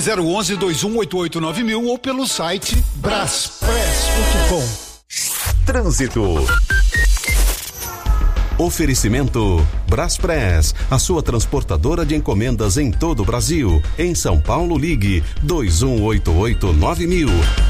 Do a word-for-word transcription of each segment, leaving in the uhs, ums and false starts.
zero um um, dois um oito oito nove mil ou pelo site braspress ponto com. Trânsito. Oferecimento Braspress, a sua transportadora de encomendas em todo o Brasil. Em São Paulo, ligue dois um oito oito nove mil.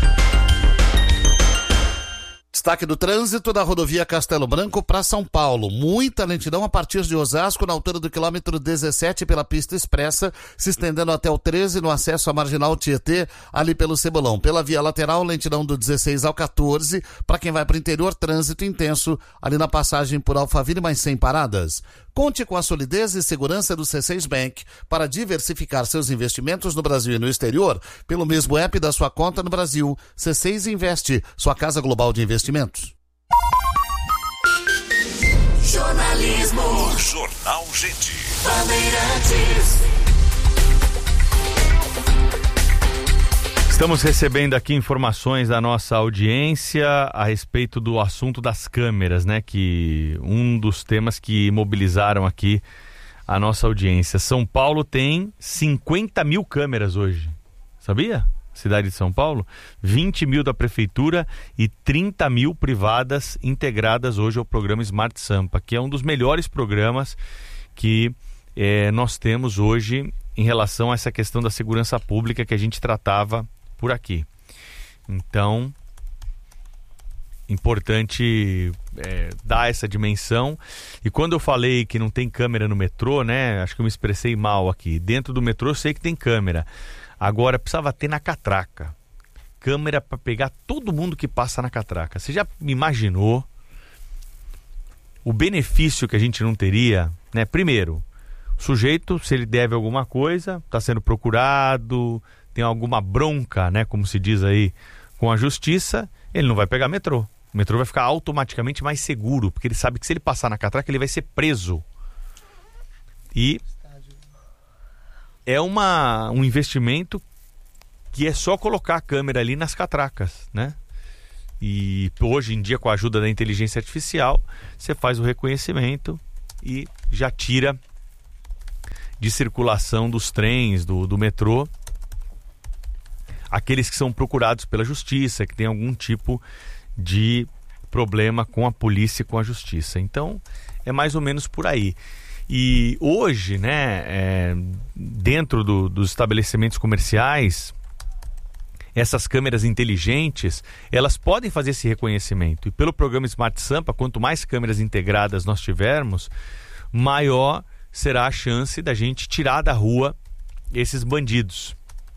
Destaque do trânsito da rodovia Castelo Branco para São Paulo. Muita lentidão a partir de Osasco, na altura do quilômetro dezessete pela pista expressa, se estendendo até o treze no acesso à Marginal Tietê, ali pelo Cebolão. Pela via lateral, lentidão do dezesseis ao quatorze. Para quem vai para o interior, trânsito intenso ali na passagem por Alphaville, mas sem paradas. Conte com a solidez e segurança do C seis Bank para diversificar seus investimentos no Brasil e no exterior pelo mesmo app da sua conta no Brasil. C seis Investe, sua casa global de investimentos. Jornalismo. Jornal Gente. Bandeirantes. Estamos recebendo aqui informações da nossa audiência a respeito do assunto das câmeras, né? Que um dos temas que mobilizaram aqui a nossa audiência. São Paulo tem cinquenta mil câmeras hoje, sabia? Cidade de São Paulo, vinte mil da prefeitura e trinta mil privadas integradas hoje ao programa Smart Sampa, que é um dos melhores programas que eh, nós temos hoje em relação a essa questão da segurança pública que a gente tratava por aqui. Então, importante é, dar essa dimensão. E quando eu falei que não tem câmera no metrô, né? Acho que eu me expressei mal aqui. Dentro do metrô eu sei que tem câmera. Agora precisava ter na catraca. Câmera para pegar todo mundo que passa na catraca. Você já imaginou o benefício que a gente não teria, né? Primeiro, o sujeito, se ele deve alguma coisa, está sendo procurado, tem alguma bronca, né, como se diz aí, com a justiça, ele não vai pegar metrô. O metrô vai ficar automaticamente mais seguro, porque ele sabe que se ele passar na catraca, ele vai ser preso. E é uma, um investimento que é só colocar a câmera ali nas catracas, né? E hoje em dia, com a ajuda da inteligência artificial, você faz o reconhecimento e já tira de circulação dos trens, do, do metrô, aqueles que são procurados pela justiça, que tem algum tipo de problema com a polícia e com a justiça. Então, é mais ou menos por aí. E hoje, né, é, dentro do, dos estabelecimentos comerciais, essas câmeras inteligentes, elas podem fazer esse reconhecimento. E pelo programa Smart Sampa, quanto mais câmeras integradas nós tivermos, maior será a chance da gente tirar da rua esses bandidos,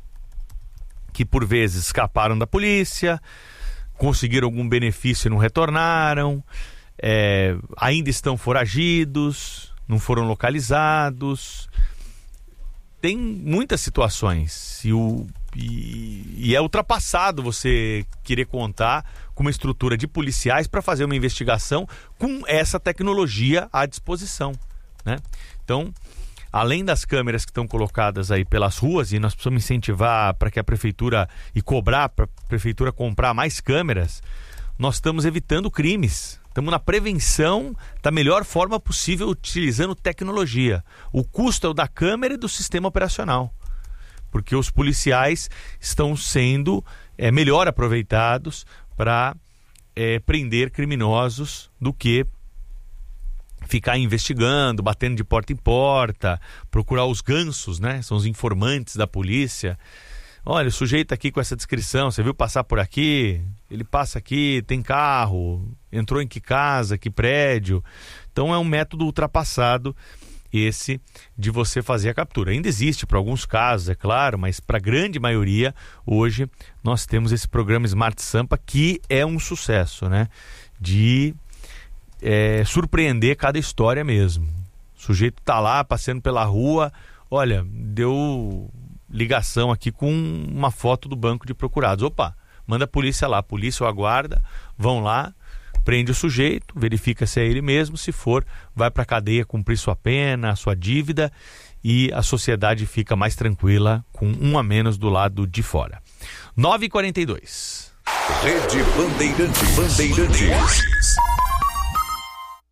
que por vezes escaparam da polícia, conseguiram algum benefício e não retornaram, é, ainda estão foragidos, não foram localizados. Tem muitas situações e, o, e, e é ultrapassado você querer contar com uma estrutura de policiais para fazer uma investigação com essa tecnologia à disposição, né? Então, além das câmeras que estão colocadas aí pelas ruas, e nós precisamos incentivar para que a prefeitura e cobrar para a prefeitura comprar mais câmeras, nós estamos evitando crimes. Estamos na prevenção da melhor forma possível, utilizando tecnologia. O custo é o da câmera e do sistema operacional, porque os policiais estão sendo é, melhor aproveitados para é, prender criminosos do que ficar investigando, batendo de porta em porta, procurar os gansos, né? São os informantes da polícia. Olha, o sujeito aqui com essa descrição, você viu passar por aqui? Ele passa aqui, tem carro, entrou em que casa, que prédio. Então é um método ultrapassado esse de você fazer a captura. Ainda existe para alguns casos, é claro, mas para a grande maioria, hoje, nós temos esse programa Smart Sampa, que é um sucesso, né? De É, surpreender cada história mesmo. O sujeito tá lá passeando pela rua, olha, deu ligação aqui com uma foto do banco de procurados. Opa, manda a polícia lá, a polícia ou a guarda vão lá, prende o sujeito, verifica se é ele mesmo, se for, vai para a cadeia cumprir sua pena, a sua dívida, e a sociedade fica mais tranquila com um a menos do lado de fora. nove e quarenta e dois. Rede Bandeirantes. Bandeirantes.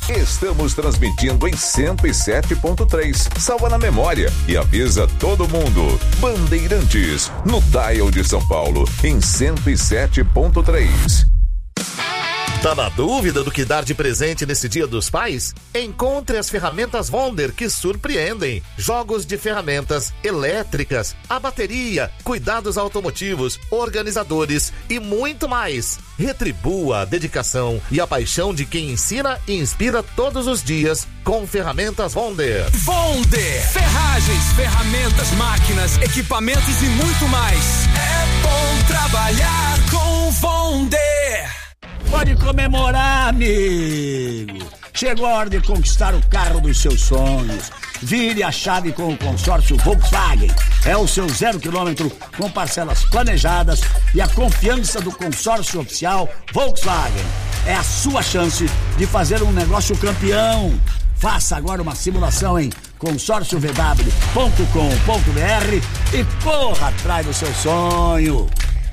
Estamos transmitindo em cento e sete ponto três. Salva na memória e avisa todo mundo. Bandeirantes, no dial de São Paulo, em cento e sete ponto três. Tá na dúvida do que dar de presente nesse Dia dos Pais? Encontre as ferramentas Wonder que surpreendem. Jogos de ferramentas elétricas, a bateria, cuidados automotivos, organizadores e muito mais. Retribua a dedicação e a paixão de quem ensina e inspira todos os dias com ferramentas Wonder. Wonder! Ferragens, ferramentas, máquinas, equipamentos e muito mais. É bom trabalhar com Wonder! Pode comemorar, amigo! Chegou a hora de conquistar o carro dos seus sonhos. Vire a chave com o consórcio Volkswagen. É o seu zero quilômetro com parcelas planejadas e a confiança do consórcio oficial Volkswagen. É a sua chance de fazer um negócio campeão. Faça agora uma simulação em consórcio v w ponto com ponto b r e corra atrás do seu sonho.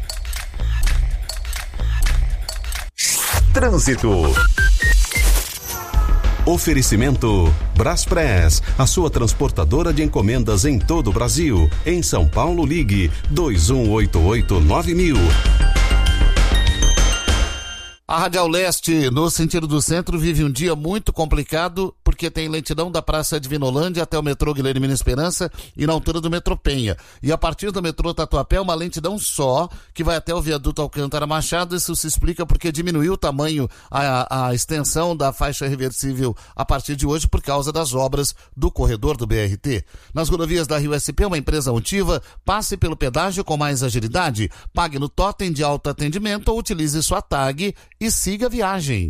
Trânsito. Oferecimento Braspress, a sua transportadora de encomendas em todo o Brasil. Em São Paulo, ligue dois um oito oito nove mil. A Radial Leste, no sentido do centro, vive um dia muito complicado porque tem lentidão da Praça Divinolândia até o metrô Guilherme Mina Esperança e na altura do metrô Penha. E a partir do metrô Tatuapé, uma lentidão só, que vai até o viaduto Alcântara Machado. Isso se explica porque diminuiu o tamanho, a, a extensão da faixa reversível a partir de hoje por causa das obras do corredor do B R T. Nas rodovias da Rio S P, uma empresa altiva, passe pelo pedágio com mais agilidade, pague no totem de alto atendimento ou utilize sua tag e siga a viagem.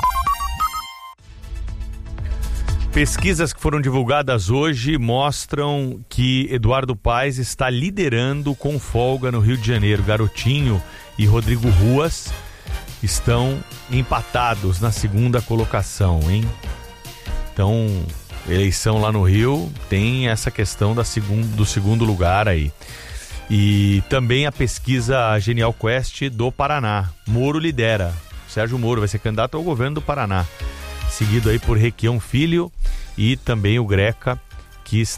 Pesquisas que foram divulgadas hoje mostram que Eduardo Paes está liderando com folga no Rio de Janeiro. Garotinho e Rodrigo Ruas estão empatados na segunda colocação, hein? Então, eleição lá no Rio tem essa questão da segun, do segundo lugar aí. E também a pesquisa Genial Quest do Paraná. Moro lidera. Sérgio Moro vai ser candidato ao governo do Paraná, seguido aí por Requião Filho e também o Greca, que está